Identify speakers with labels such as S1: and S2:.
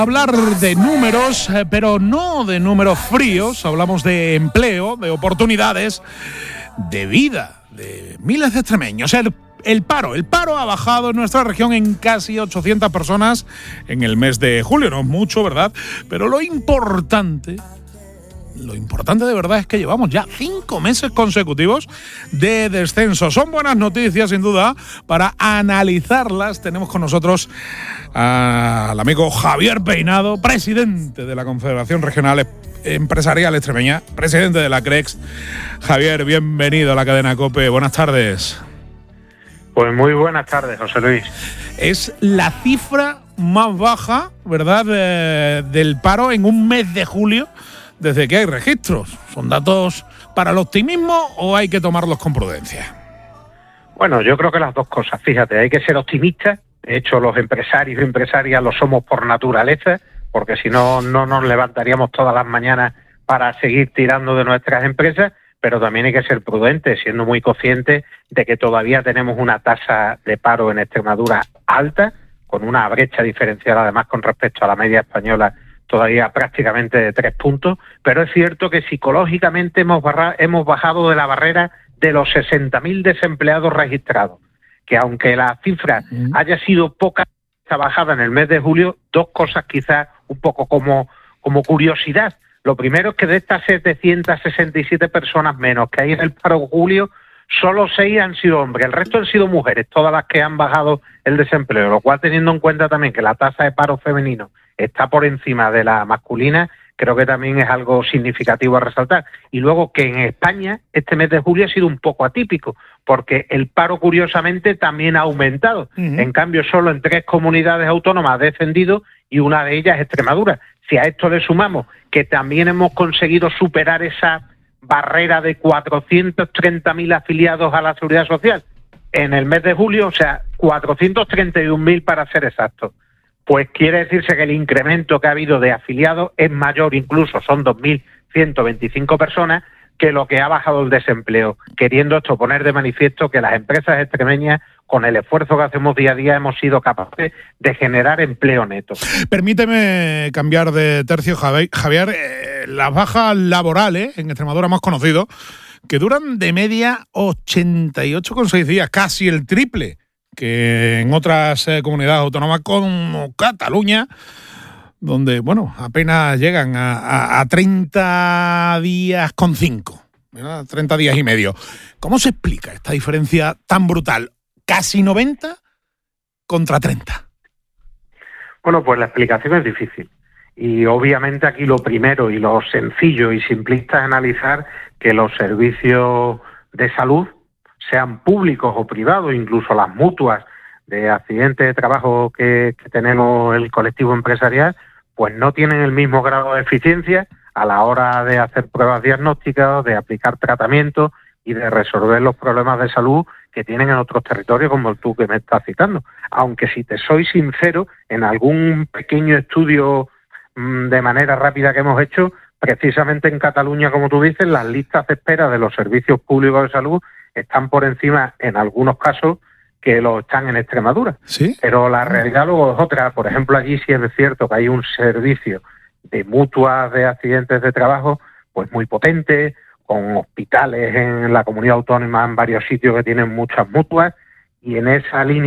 S1: Hablar de números, pero no de números fríos. Hablamos de empleo, de oportunidades, de vida, de miles de extremeños. El paro ha bajado en nuestra región en casi 800 personas en el mes de julio. No es mucho, ¿verdad? Pero lo importante de verdad es que llevamos ya 5 meses consecutivos de descenso. Son buenas noticias, sin duda. Para analizarlas tenemos con nosotros al amigo Javier Peinado, presidente de la Confederación Regional Empresarial Extremeña, presidente de la CREX. Javier, bienvenido a la cadena COPE. Buenas tardes.
S2: Pues muy buenas tardes, José Luis.
S1: Es la cifra más baja, ¿verdad?, del paro en un mes de julio desde que hay registros. ¿Son datos para el optimismo o hay que tomarlos con prudencia?
S2: Bueno, yo creo que las dos cosas. Fíjate, hay que ser optimistas. De hecho, los empresarios y empresarias lo somos por naturaleza, porque si no, no nos levantaríamos todas las mañanas para seguir tirando de nuestras empresas, pero también hay que ser prudentes, siendo muy conscientes de que todavía tenemos una tasa de paro en Extremadura alta, con una brecha diferencial además con respecto a la media española todavía prácticamente de 3 puntos, pero es cierto que psicológicamente hemos bajado de la barrera de los 60.000 desempleados registrados, que aunque la cifra haya sido poca, esta bajada en el mes de julio, dos cosas quizás un poco como curiosidad. Lo primero es que de estas 767 personas menos que hay en el paro de julio, solo 6 han sido hombres, el resto han sido mujeres, todas las que han bajado el desempleo, lo cual, teniendo en cuenta también que la tasa de paro femenino está por encima de la masculina, creo que también es algo significativo a resaltar. Y luego que en España este mes de julio ha sido un poco atípico, porque el paro curiosamente también ha aumentado. En cambio, solo en 3 comunidades autónomas ha descendido y una de ellas es Extremadura. Si a esto le sumamos que también hemos conseguido superar esa barrera de 430.000 afiliados a la Seguridad Social en el mes de julio, o sea, 431.000 para ser exactos, pues quiere decirse que el incremento que ha habido de afiliados es mayor, incluso son 2.125 personas, que lo que ha bajado el desempleo, queriendo esto poner de manifiesto que las empresas extremeñas, con el esfuerzo que hacemos día a día, hemos sido capaces de generar empleo neto.
S1: Permíteme cambiar de tercio, Javier. Las bajas laborales, en Extremadura más conocido, que duran de media 88,6 días, casi el triple que en otras comunidades autónomas como Cataluña, donde, bueno, apenas llegan a 30 días con 5, ¿verdad? 30 días y medio. ¿Cómo se explica esta diferencia tan brutal? Casi 90 contra 30.
S2: Bueno, pues la explicación es difícil. Y obviamente aquí lo primero y lo sencillo y simplista es analizar que los servicios de salud, sean públicos o privados, incluso las mutuas de accidentes de trabajo que tenemos el colectivo empresarial, pues no tienen el mismo grado de eficiencia a la hora de hacer pruebas diagnósticas, de aplicar tratamientos y de resolver los problemas de salud que tienen en otros territorios como el tú que me estás citando. Aunque si te soy sincero, en algún pequeño estudio de manera rápida que hemos hecho, precisamente en Cataluña, como tú dices, las listas de espera de los servicios públicos de salud están por encima, en algunos casos, que lo están en Extremadura. ¿Sí? Pero la realidad luego es otra. Por ejemplo, allí sí es cierto que hay un servicio de mutuas de accidentes de trabajo pues muy potente, con hospitales en la comunidad autónoma en varios sitios que tienen muchas mutuas, y en esa línea